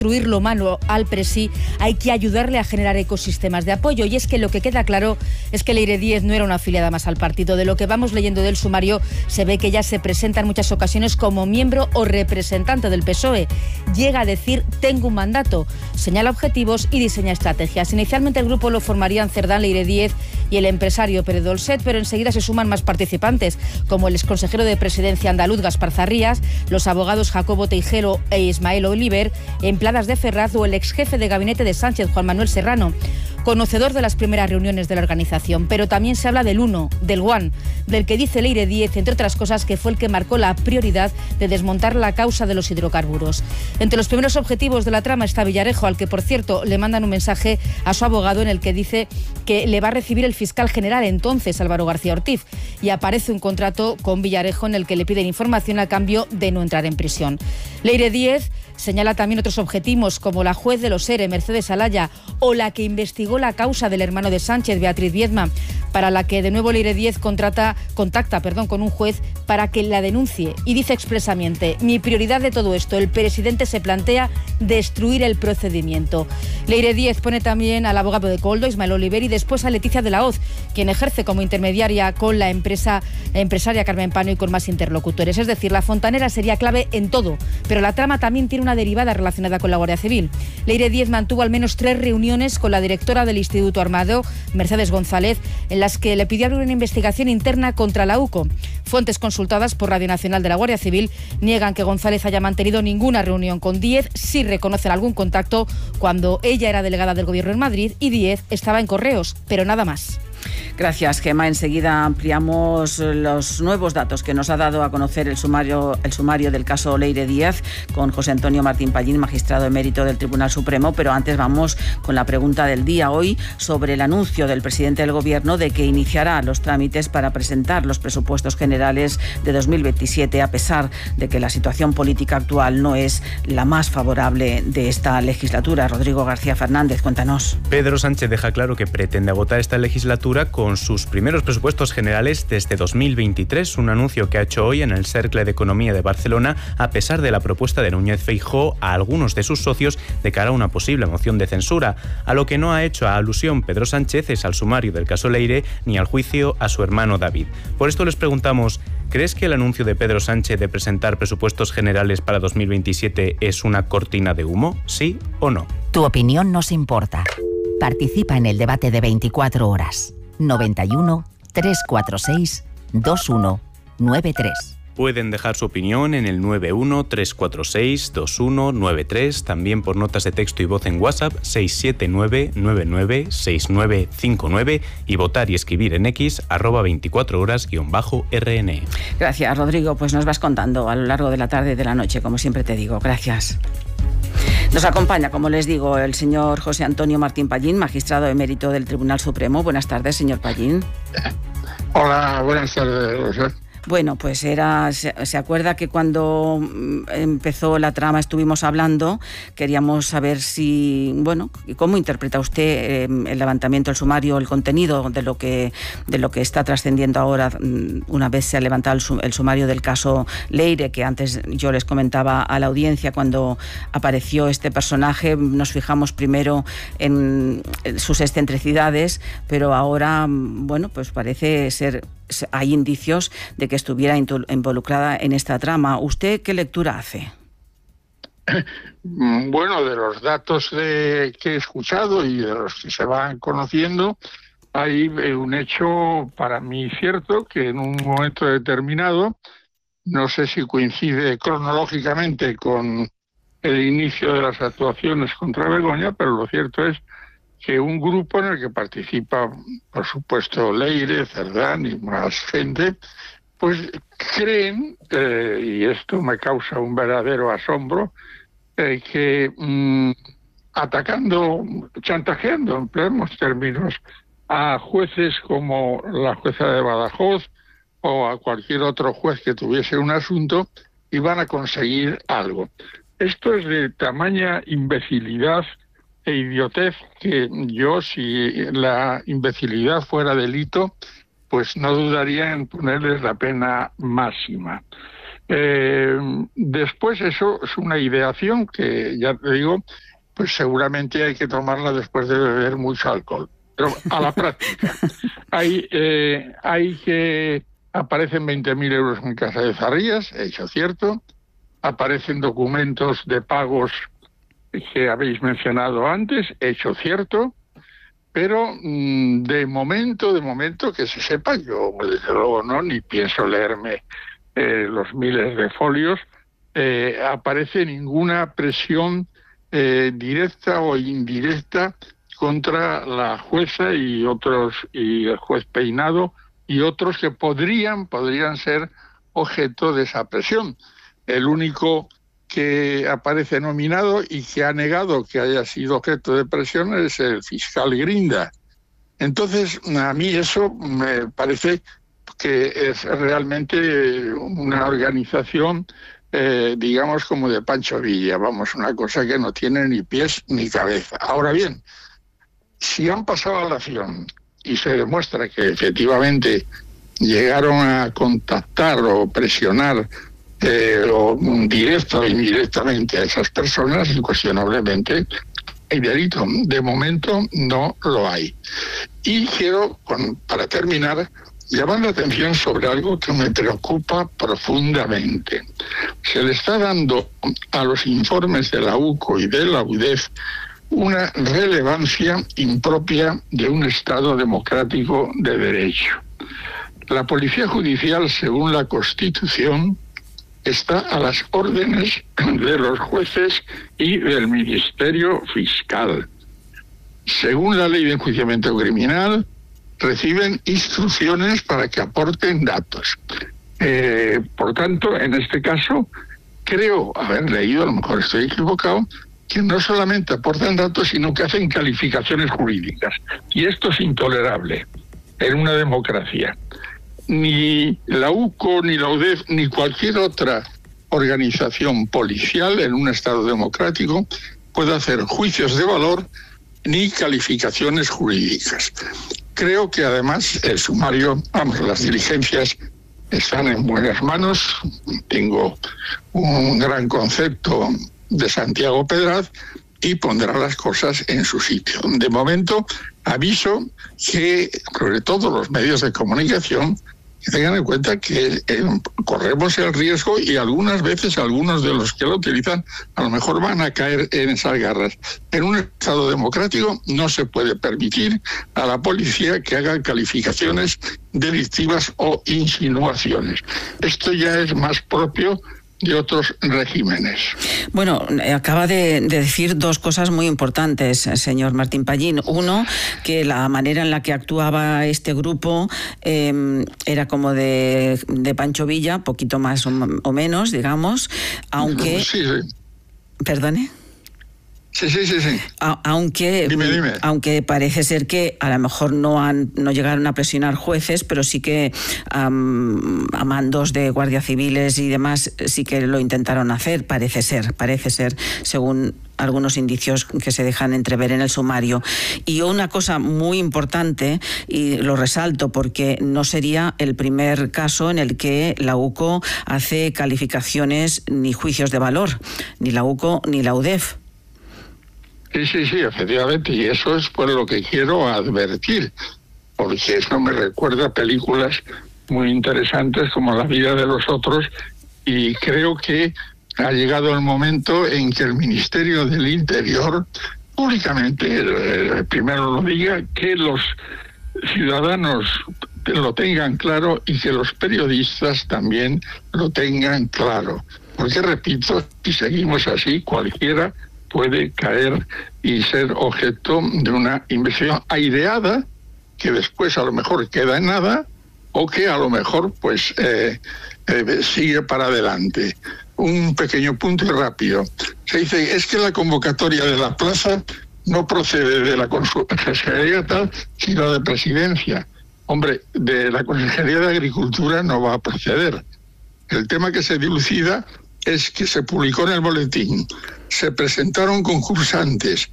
destruir lo malo al Presi, hay que ayudarle a generar ecosistemas de apoyo. Y es que lo que queda claro es que Leire Díez no era una afiliada más al partido. De lo que vamos leyendo del sumario, se ve que ya se presenta en muchas ocasiones como miembro o representante del PSOE. Llega a decir, tengo un mandato, señala objetivos y diseña estrategias. Inicialmente el grupo lo formarían Cerdán, Leire Díez y el empresario Pere Dolcet, pero enseguida se suman más participantes, como el exconsejero de Presidencia andaluz Gaspar Zarrías, los abogados Jacobo Teijero e Ismael Oliver, empleadas de Ferraz o el ex jefe de gabinete de Sánchez, Juan Manuel Serrano, conocedor de las primeras reuniones de la organización. Pero también se habla del uno, del One, del que dice Leire Díez, entre otras cosas, que fue el que marcó la prioridad de desmontar la causa de los hidrocarburos. Entre los primeros objetivos de la trama está Villarejo, al que, por cierto, le mandan un mensaje a su abogado en el que dice que le va a recibir el fiscal general entonces, Álvaro García Ortiz, y aparece un contrato con Villarejo en el que le piden información a cambio de no entrar en prisión. Leire Díez señala también otros objetivos, como la juez de los ERE, Mercedes Alaya, o la que investigó la causa del hermano de Sánchez, Beatriz Viedma, para la que de nuevo Leire Díez contacta con un juez para que la denuncie. Y dice expresamente, mi prioridad de todo esto, el presidente se plantea destruir el procedimiento. Leire Díez pone también al abogado de Koldo, Ismael Oliver, y después a Leticia de la Hoz, quien ejerce como intermediaria con la empresaria Carmen Pano y con más interlocutores. Es decir, la fontanera sería clave en todo, pero la trama también tiene una derivada relacionada con la Guardia Civil. Leire Díez mantuvo al menos 3 reuniones con la directora del Instituto Armado, Mercedes González, en las que le pidió abrir una investigación interna contra la UCO. Fuentes consultadas por Radio Nacional de la Guardia Civil niegan que González haya mantenido ninguna reunión con Díez, sí reconocen algún contacto cuando ella era delegada del Gobierno en Madrid y Díez estaba en Correos, pero nada más. Gracias, Gemma. Enseguida ampliamos los nuevos datos que nos ha dado a conocer el sumario del caso Leire Díez con José Antonio Martín Pallín, magistrado emérito del Tribunal Supremo. Pero antes vamos con la pregunta del día hoy sobre el anuncio del presidente del Gobierno de que iniciará los trámites para presentar los presupuestos generales de 2027, a pesar de que la situación política actual no es la más favorable de esta legislatura. Rodrigo García Fernández, cuéntanos. Pedro Sánchez deja claro que pretende agotar esta legislatura con sus primeros presupuestos generales desde 2023, un anuncio que ha hecho hoy en el Cercle de Economía de Barcelona, a pesar de la propuesta de Núñez Feijóo a algunos de sus socios de cara a una posible moción de censura. A lo que no ha hecho alusión Pedro Sánchez es al sumario del caso Leire ni al juicio a su hermano David. Por esto les preguntamos, ¿crees que el anuncio de Pedro Sánchez de presentar presupuestos generales para 2027 es una cortina de humo? ¿Sí o no? Tu opinión nos importa. Participa en el debate de 24 horas. 91 346 2193. Pueden dejar su opinión en el 91 346 2193, también por notas de texto y voz en WhatsApp 679 99 6959 y votar y escribir en X @24horas_RN. Gracias, Rodrigo. Pues nos vas contando a lo largo de la tarde y de la noche, como siempre te digo. Gracias. Nos acompaña, como les digo, el señor José Antonio Martín Pallín, magistrado emérito del Tribunal Supremo. Buenas tardes, señor Pallín. Hola, buenas tardes. Bueno, pues se acuerda que cuando empezó la trama estuvimos hablando, queríamos saber cómo interpreta usted el levantamiento, el sumario, el contenido de lo que está trascendiendo ahora una vez se ha levantado el sumario del caso Leire, que antes yo les comentaba a la audiencia cuando apareció este personaje. Nos fijamos primero en sus excentricidades, pero ahora, pues parece ser, hay indicios de que estuviera involucrada en esta trama. ¿Usted qué lectura hace? Bueno, de los datos que he escuchado y de los que se van conociendo, hay un hecho para mí cierto, que en un momento determinado, no sé si coincide cronológicamente con el inicio de las actuaciones contra Begoña, pero lo cierto es que un grupo en el que participa, por supuesto, Leire, Cerdán y más gente, pues creen, y esto me causa un verdadero asombro, que chantajeando, empleemos términos, a jueces como la jueza de Badajoz o a cualquier otro juez que tuviese un asunto, iban a conseguir algo. Esto es de tamaña imbecilidad e idiotez que yo, si la imbecilidad fuera delito, pues no dudaría en ponerles la pena máxima. Después eso es una ideación que, ya te digo, pues seguramente hay que tomarla después de beber mucho alcohol. Pero a la práctica, hay que aparecen 20.000 euros en casa de Zarrías, hecho cierto, aparecen documentos de pagos que habéis mencionado antes, hecho cierto, pero de momento que se sepa, yo desde luego no, ni pienso leerme los miles de folios, aparece ninguna presión directa o indirecta contra la jueza y el juez Peinado y otros que podrían ser objeto de esa presión. El único que aparece nominado y que ha negado que haya sido objeto de presión es el fiscal Grinda. Entonces, a mí eso me parece que es realmente una organización, digamos, como de Pancho Villa, vamos, una cosa que no tiene ni pies ni cabeza. Ahora bien, si han pasado a la acción y se demuestra que efectivamente llegaron a contactar o presionar o directo o indirectamente a esas personas, incuestionablemente hay delito. De momento no lo hay. Y quiero, para terminar, llamar la atención sobre algo que me preocupa profundamente. Se le está dando a los informes de la UCO y de la UDEF una relevancia impropia de un Estado democrático de derecho. La Policía Judicial, según la Constitución, está a las órdenes de los jueces y del Ministerio Fiscal. Según la Ley de Enjuiciamiento Criminal, reciben instrucciones para que aporten datos. Por tanto, en este caso, creo haber leído, a lo mejor estoy equivocado, que no solamente aportan datos, sino que hacen calificaciones jurídicas. Y esto es intolerable en una democracia. Ni la UCO, ni la UDEF, ni cualquier otra organización policial en un Estado democrático puede hacer juicios de valor ni calificaciones jurídicas. Creo que además el sumario, las diligencias están en buenas manos. Tengo un gran concepto de Santiago Pedraz y pondrá las cosas en su sitio. De momento, aviso que, sobre todo los medios de comunicación, que tengan en cuenta que corremos el riesgo y algunas veces algunos de los que lo utilizan a lo mejor van a caer en esas garras. En un Estado democrático no se puede permitir a la policía que haga calificaciones delictivas o insinuaciones. Esto ya es más propio de otros regímenes. Bueno, acaba de decir dos cosas muy importantes, señor Martín Pallín. Uno, que la manera en la que actuaba este grupo era como de Pancho Villa, poquito más o menos, digamos, aunque... Sí. ¿Perdone? Sí. Aunque, dime. Aunque parece ser que a lo mejor no llegaron a presionar jueces, pero sí que a mandos de guardias civiles y demás sí que lo intentaron hacer, parece ser, según algunos indicios que se dejan entrever en el sumario. Y una cosa muy importante, y lo resalto porque no sería el primer caso en el que la UCO hace calificaciones ni juicios de valor, ni la UCO ni la UDEF. Sí, efectivamente, y eso es por lo que quiero advertir, porque eso me recuerda a películas muy interesantes como La vida de los otros, y creo que ha llegado el momento en que el Ministerio del Interior públicamente primero lo diga, que los ciudadanos lo tengan claro y que los periodistas también lo tengan claro, porque repito, si seguimos así, cualquiera puede caer y ser objeto de una investigación aireada que después a lo mejor queda en nada o que a lo mejor pues sigue para adelante. Un pequeño punto rápido. Se dice, es que la convocatoria de la plaza no procede de la Consejería tal, sino de Presidencia. Hombre, de la Consejería de Agricultura no va a proceder. El tema que se dilucida es que se publicó en el boletín, se presentaron concursantes,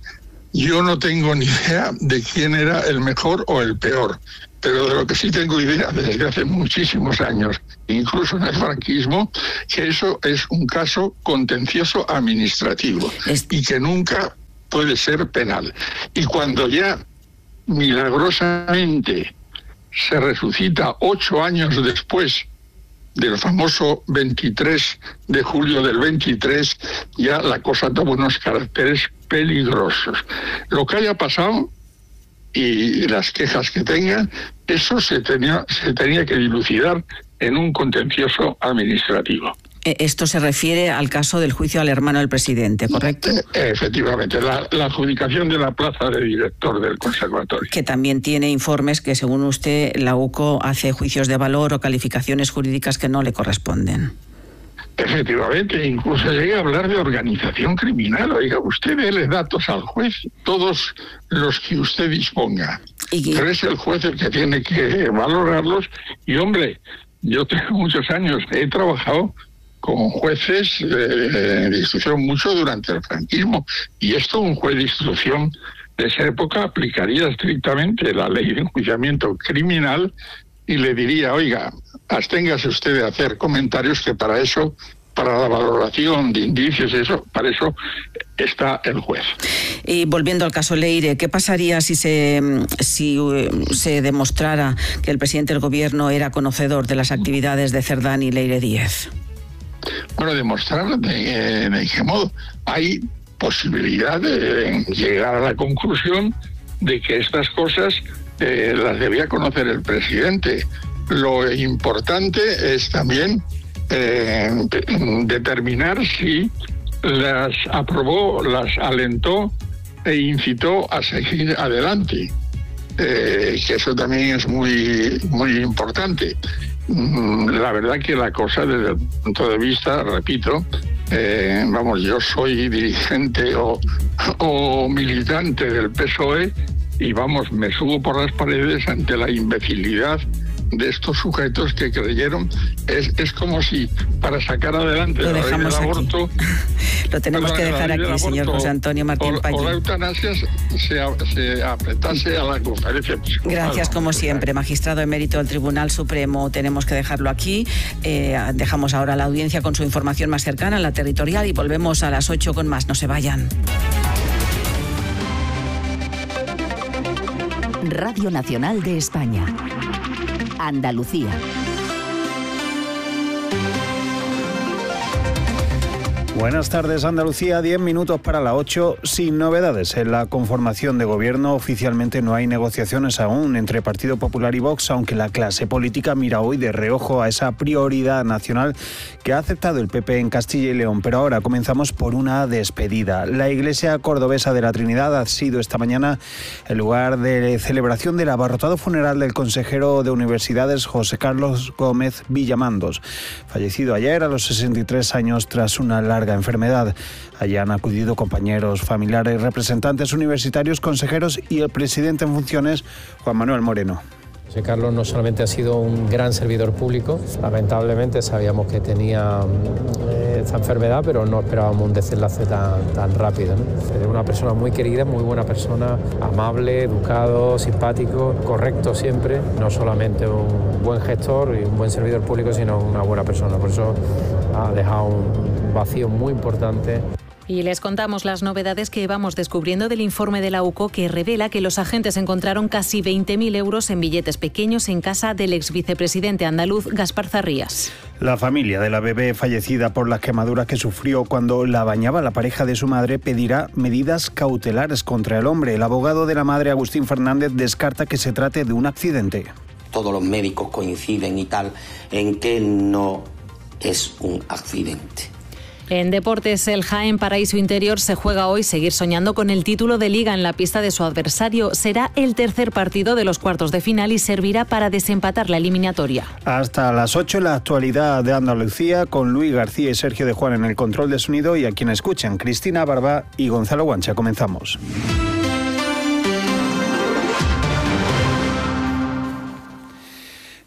yo no tengo ni idea de quién era el mejor o el peor, pero de lo que sí tengo idea desde hace muchísimos años, incluso en el franquismo, que eso es un caso contencioso administrativo y que nunca puede ser penal. Y cuando ya milagrosamente se resucita 8 años después del famoso 23 de julio del 23, ya la cosa toma unos caracteres peligrosos. Lo que haya pasado y las quejas que tengan, eso se tenía que dilucidar en un contencioso administrativo. Esto se refiere al caso del juicio al hermano del presidente, ¿correcto? Efectivamente, la adjudicación de la plaza de director del conservatorio. Que también tiene informes que, según usted, la UCO hace juicios de valor o calificaciones jurídicas que no le corresponden. Efectivamente, incluso llegué a hablar de organización criminal. Oiga, usted déle datos al juez, todos los que usted disponga. Pero es el juez el que tiene que valorarlos. Y, hombre, yo tengo muchos años, he trabajado con jueces de instrucción mucho durante el franquismo, y esto un juez de instrucción de esa época aplicaría estrictamente la ley de enjuiciamiento criminal y le diría, oiga, absténgase usted de hacer comentarios, que para eso, para la valoración de indicios, eso, para eso está el juez. Y volviendo al caso Leire, ¿qué pasaría si se demostrara que el presidente del gobierno era conocedor de las actividades de Cerdán y Leire Díez? Bueno, demostrar de qué modo. Hay posibilidad de llegar a la conclusión de que estas cosas las debía conocer el presidente. Lo importante es también determinar si las aprobó, las alentó e incitó a seguir adelante. Que eso también es muy, muy importante. La verdad que la cosa, desde el punto de vista, repito, yo soy dirigente o militante del PSOE y me subo por las paredes ante la imbecilidad de estos sujetos que creyeron. Es como si para sacar adelante la ley del aborto, lo tenemos que dejar aquí, señor José Antonio Martín Pallí, o la eutanasia se apretase a la conferencia episcopal. Gracias, como siempre, magistrado emérito del Tribunal Supremo. Tenemos que dejarlo aquí. Dejamos ahora la audiencia con su información más cercana, la territorial, y volvemos a las 8 con más. No se vayan. Radio Nacional de España. Andalucía. Buenas tardes, Andalucía, 10 minutos para las 8, sin novedades. En la conformación de gobierno oficialmente no hay negociaciones aún entre Partido Popular y Vox, aunque la clase política mira hoy de reojo a esa prioridad nacional que ha aceptado el PP en Castilla y León. Pero ahora comenzamos por una despedida. La iglesia cordobesa de la Trinidad ha sido esta mañana el lugar de celebración del abarrotado funeral del consejero de Universidades José Carlos Gómez Villamandos, fallecido ayer a los 63 años tras una larga enfermedad. Allí han acudido compañeros, familiares, representantes universitarios, consejeros y el presidente en funciones, Juan Manuel Moreno. José Carlos no solamente ha sido un gran servidor público, lamentablemente sabíamos que tenía esta enfermedad, pero no esperábamos un desenlace tan rápido, ¿no? Es una persona muy querida, muy buena persona, amable, educado, simpático, correcto siempre, no solamente un buen gestor y un buen servidor público, sino una buena persona. Por eso ha dejado un vacío muy importante. Y les contamos las novedades que vamos descubriendo del informe de la UCO, que revela que los agentes encontraron casi 20.000 euros en billetes pequeños en casa del exvicepresidente andaluz Gaspar Zarrías. La familia de la bebé fallecida por las quemaduras que sufrió cuando la bañaba la pareja de su madre pedirá medidas cautelares contra el hombre. El abogado de la madre, Agustín Fernández, descarta que se trate de un accidente. Todos los médicos coinciden y tal en que no es un accidente. En deportes, el Jaén Paraíso Interior se juega hoy seguir soñando con el título de Liga en la pista de su adversario. Será el tercer partido de los cuartos de final y servirá para desempatar la eliminatoria. Hasta las 8 la actualidad de Andalucía con Luis García y Sergio de Juan en el control de sonido y a quien escuchan Cristina Barba y Gonzalo Guancha. Comenzamos.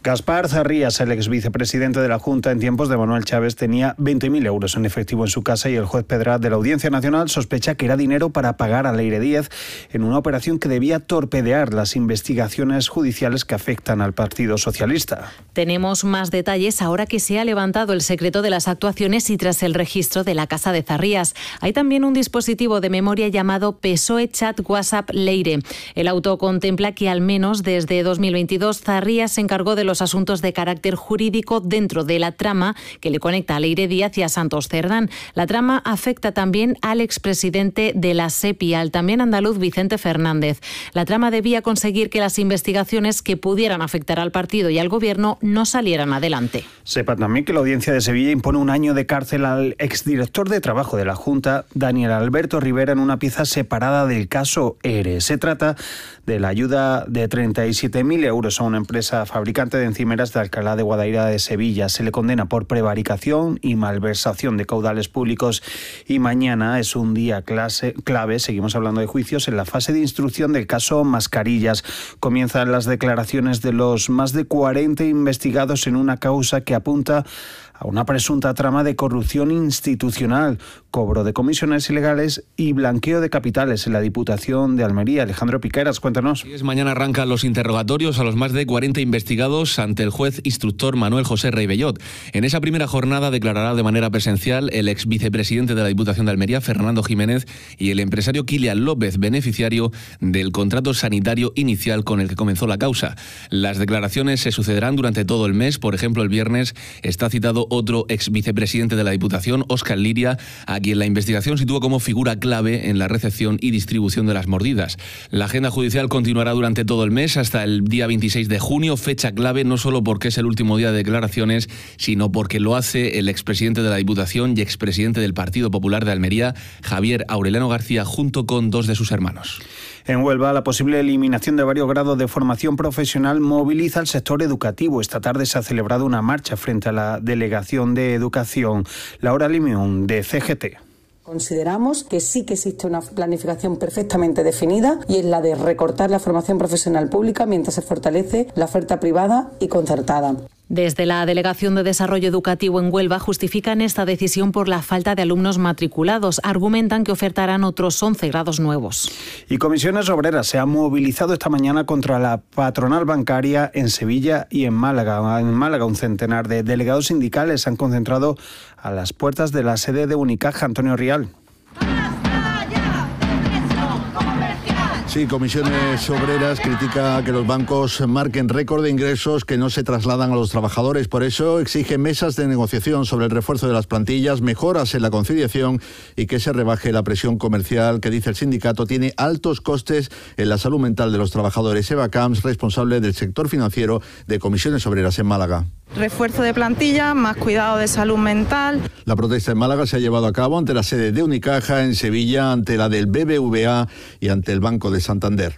Gaspar Zarrías, el ex vicepresidente de la Junta en tiempos de Manuel Chávez, tenía 20.000 euros en efectivo en su casa y el juez Pedrat de la Audiencia Nacional sospecha que era dinero para pagar a Leire Díez en una operación que debía torpedear las investigaciones judiciales que afectan al Partido Socialista. Tenemos más detalles ahora que se ha levantado el secreto de las actuaciones y tras el registro de la casa de Zarrías. Hay también un dispositivo de memoria llamado PSOE Chat WhatsApp Leire. El auto contempla que al menos desde 2022 Zarrías se encargó de los asuntos de carácter jurídico dentro de la trama que le conecta a Leire Díaz y a Santos Cerdán. La trama afecta también al expresidente de la SEPI, al también andaluz Vicente Fernández. La trama debía conseguir que las investigaciones que pudieran afectar al partido y al gobierno no salieran adelante. Sepa también que la Audiencia de Sevilla impone 1 año de cárcel al exdirector de Trabajo de la Junta, Daniel Alberto Rivera, en una pieza separada del caso ERE. Se trata de la ayuda de 37.000 euros a una empresa fabricante de encimeras de Alcalá de Guadaira de Sevilla. Se le condena por prevaricación y malversación de caudales públicos y mañana es un día clave, seguimos hablando de juicios, en la fase de instrucción del caso Mascarillas. Comienzan las declaraciones de los más de 40 investigados en una causa que apunta a una presunta trama de corrupción institucional, cobro de comisiones ilegales y blanqueo de capitales en la Diputación de Almería. Alejandro Piqueras, cuéntanos. Mañana arrancan los interrogatorios a los más de 40 investigados ante el juez instructor Manuel José Rey Bellot. En esa primera jornada declarará de manera presencial el ex vicepresidente de la Diputación de Almería, Fernando Jiménez, y el empresario Kilian López, beneficiario del contrato sanitario inicial con el que comenzó la causa. Las declaraciones se sucederán durante todo el mes. Por ejemplo, el viernes está citado otro ex vicepresidente de la Diputación, Óscar Liria, a quien la investigación sitúa como figura clave en la recepción y distribución de las mordidas. La agenda judicial continuará durante todo el mes hasta el día 26 de junio, fecha clave no solo porque es el último día de declaraciones, sino porque lo hace el expresidente de la Diputación y expresidente del Partido Popular de Almería, Javier Aureliano García, junto con 2 de sus hermanos. En Huelva, la posible eliminación de varios grados de formación profesional moviliza al sector educativo. Esta tarde se ha celebrado una marcha frente a la Delegación de Educación. Laura Limón, de CGT. Consideramos que sí que existe una planificación perfectamente definida y es la de recortar la formación profesional pública mientras se fortalece la oferta privada y concertada. Desde la Delegación de Desarrollo Educativo en Huelva justifican esta decisión por la falta de alumnos matriculados. Argumentan que ofertarán otros 11 grados nuevos. Y Comisiones Obreras se ha movilizado esta mañana contra la patronal bancaria en Sevilla y en Málaga. En Málaga, un centenar de delegados sindicales se han concentrado a las puertas de la sede de Unicaja. Antonio Rial. Sí, Comisiones Obreras critica que los bancos marquen récord de ingresos que no se trasladan a los trabajadores. Por eso exige mesas de negociación sobre el refuerzo de las plantillas, mejoras en la conciliación y que se rebaje la presión comercial que, dice el sindicato, tiene altos costes en la salud mental de los trabajadores. Eva Camps, responsable del sector financiero de Comisiones Obreras en Málaga. Refuerzo de plantilla, más cuidado de salud mental. La protesta en Málaga se ha llevado a cabo ante la sede de Unicaja, en Sevilla ante la del BBVA y ante el Banco de Santander.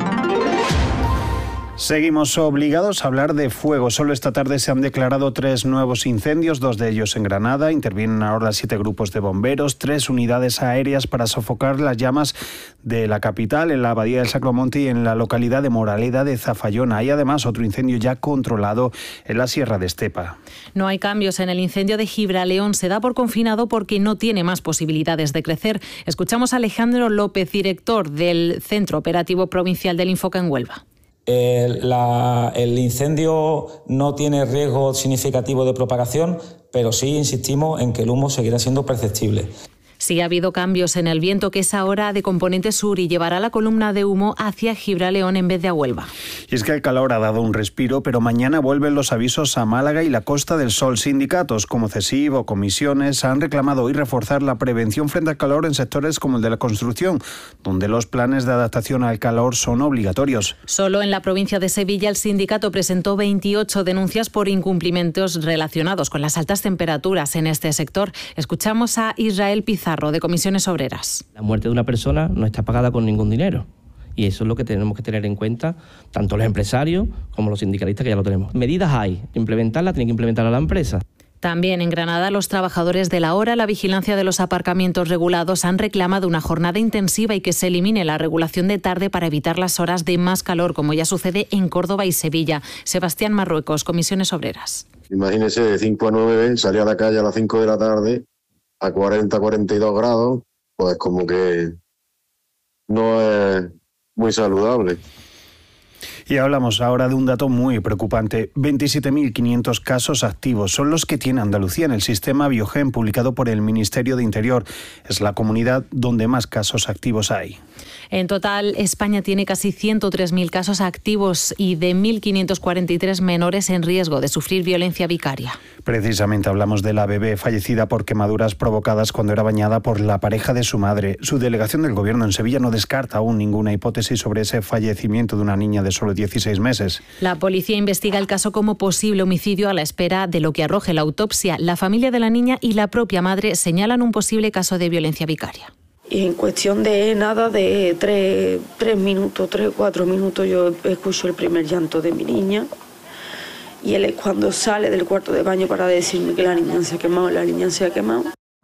Seguimos obligados a hablar de fuego. Solo esta tarde se han declarado 3 nuevos incendios, 2 de ellos en Granada. Intervienen ahora 7 grupos de bomberos, 3 unidades aéreas para sofocar las llamas de la capital, en la Abadía del Sacromonte y en la localidad de Moraleda de Zafallona. Hay además otro incendio ya controlado en la Sierra de Estepa. No hay cambios en el incendio de Gibraleón. Se da por confinado porque no tiene más posibilidades de crecer. Escuchamos a Alejandro López, director del Centro Operativo Provincial del Infoca en Huelva. El incendio no tiene riesgo significativo de propagación, pero sí insistimos en que el humo seguirá siendo perceptible. Sí ha habido cambios en el viento, que es ahora de componente sur y llevará la columna de humo hacia Gibraleón en vez de a Huelva. Y es que el calor ha dado un respiro, pero mañana vuelven los avisos a Málaga y la Costa del Sol. Sindicatos como CESIF o comisiones han reclamado hoy reforzar la prevención frente al calor en sectores como el de la construcción, donde los planes de adaptación al calor son obligatorios. Solo en la provincia de Sevilla el sindicato presentó 28 denuncias por incumplimientos relacionados con las altas temperaturas en este sector. Escuchamos a Israel Pizarro, de Comisiones Obreras. La muerte de una persona no está pagada con ningún dinero. Y eso es lo que tenemos que tener en cuenta, tanto los empresarios como los sindicalistas, que ya lo tenemos. Medidas hay, implementarlas tiene que implementar a la empresa. También en Granada, los trabajadores de la hora, la vigilancia de los aparcamientos regulados han reclamado una jornada intensiva y que se elimine la regulación de tarde para evitar las horas de más calor, como ya sucede en Córdoba y Sevilla. Sebastián Marruecos, Comisiones Obreras. Imagínese, de 5 a 9, salir a la calle a las 5 de la tarde a 40, 42 grados, pues como que no es muy saludable. Y hablamos ahora de un dato muy preocupante. 27.500 casos activos son los que tiene Andalucía en el sistema Biogen publicado por el Ministerio de Interior. Es la comunidad donde más casos activos hay. En total, España tiene casi 103.000 casos activos y de 1.543 menores en riesgo de sufrir violencia vicaria. Precisamente hablamos de la bebé fallecida por quemaduras provocadas cuando era bañada por la pareja de su madre. Su delegación del Gobierno en Sevilla no descarta aún ninguna hipótesis sobre ese fallecimiento de una niña de solo 16 meses. La policía investiga el caso como posible homicidio a la espera de lo que arroje la autopsia. La familia de la niña y la propia madre señalan un posible caso de violencia vicaria. Y en cuestión de nada, de 3 minutos, 4 minutos, yo escucho el primer llanto de mi niña. Y él es cuando sale del cuarto de baño para decirme que la niña se ha quemado.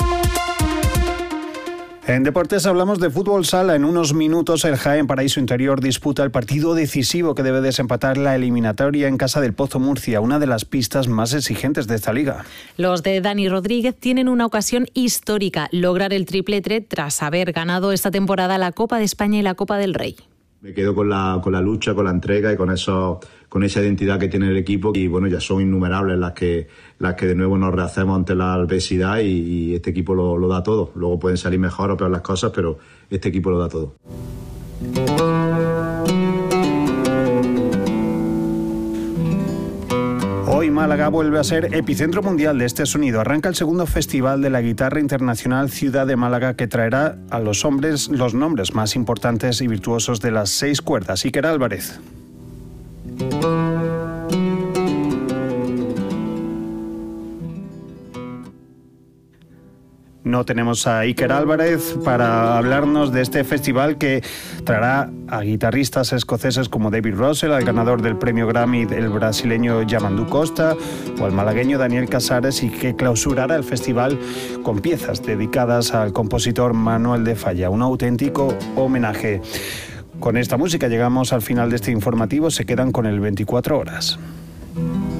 En deportes hablamos de fútbol sala. En unos minutos el Jaén Paraíso Interior disputa el partido decisivo que debe desempatar la eliminatoria en casa del Pozo Murcia, una de las pistas más exigentes de esta liga. Los de Dani Rodríguez tienen una ocasión histórica, lograr el triplete tras haber ganado esta temporada la Copa de España y la Copa del Rey. Me quedo con la lucha, con la entrega y con esa identidad que tiene el equipo, y bueno, ya son innumerables las que de nuevo nos rehacemos ante la adversidad, y este equipo lo da todo. Luego pueden salir mejor o peor las cosas, pero este equipo lo da todo. Hoy Málaga vuelve a ser epicentro mundial de este sonido. Arranca el segundo Festival de la Guitarra Internacional Ciudad de Málaga, que traerá a los hombres los nombres más importantes y virtuosos de las 6 cuerdas. Iker Álvarez. No tenemos a Iker Álvarez para hablarnos de este festival que traerá a guitarristas escoceses como David Russell, al ganador del premio Grammy, el brasileño Yamandu Costa, o al malagueño Daniel Casares, y que clausurará el festival con piezas dedicadas al compositor Manuel de Falla. Un auténtico homenaje. Con esta música llegamos al final de este informativo. Se quedan con el 24 horas.